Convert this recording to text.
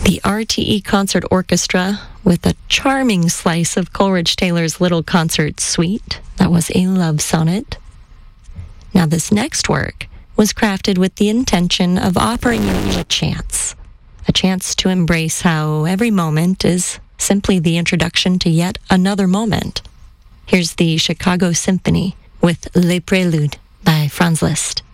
The RTE Concert Orchestra with a charming slice of Coleridge Taylor's Little Concert Suite. That was a love sonnet. Now this next work was crafted with the intention of offering you a chance to embrace how every moment is simply the introduction to yet another moment. Here's the Chicago Symphony with Les Préludes by Franz Liszt.